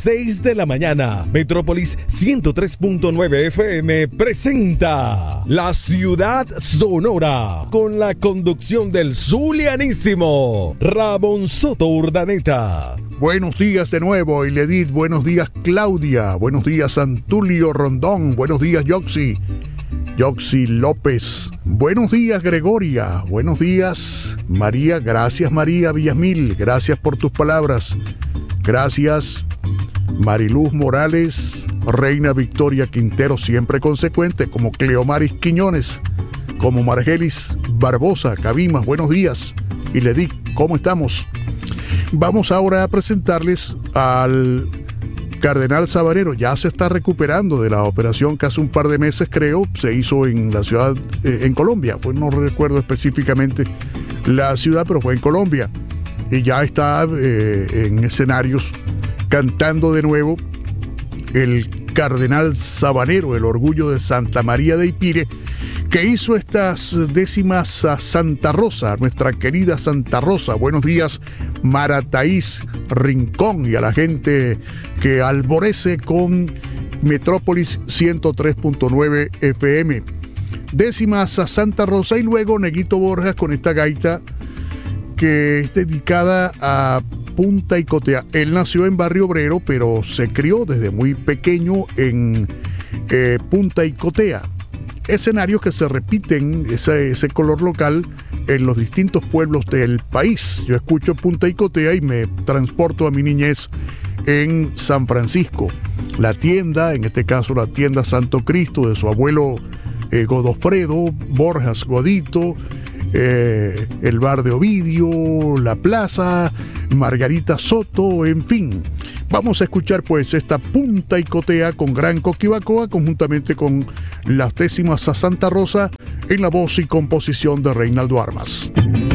6 de la mañana. Metrópolis 103.9 FM presenta La Ciudad Sonora, con la conducción del zulianísimo Ramón Soto Urdaneta. Buenos días de nuevo, Iledit. Buenos días, Claudia. Buenos días, Antulio Rondón. Buenos días, Yoxi López. Buenos días, Gregoria. Buenos días, María. Gracias, María Villamil. Gracias por tus palabras. Gracias, Mariluz Morales. Reina Victoria Quintero, siempre consecuente, como Cleomaris Quiñones, como Margelis Barbosa. Cabimas, buenos días. Iledit, ¿cómo estamos? Vamos ahora a presentarles al Cardenal Sabanero. Ya se está recuperando de la operación que hace un par de meses, creo, se hizo en la ciudad, en Colombia. Pues no recuerdo específicamente la ciudad, pero fue en Colombia. Y ya está en escenarios cantando de nuevo el Cardenal Sabanero, el orgullo de Santa María de Ipire, que hizo estas décimas a Santa Rosa, nuestra querida Santa Rosa. Buenos días, Marataíz Rincón, y a la gente que alborece con Metrópolis 103.9 FM. Décimas a Santa Rosa, y luego Neguito Borjas con esta gaita que es dedicada a Punta Icotea. Él nació en Barrio Obrero, pero se crió desde muy pequeño en Punta Icotea. Escenarios que se repiten, ese color local, en los distintos pueblos del país. Yo escucho Punta Icotea y me transporto a mi niñez en San Francisco. La tienda, en este caso la tienda Santo Cristo, de su abuelo Godofredo Borjas Godito, el bar de Ovidio, la plaza, Margarita Soto, en fin. Vamos a escuchar pues esta Punta Icotea con Gran Coquibacoa, conjuntamente con las décimas a Santa Rosa, en la voz y composición de Reinaldo Armas.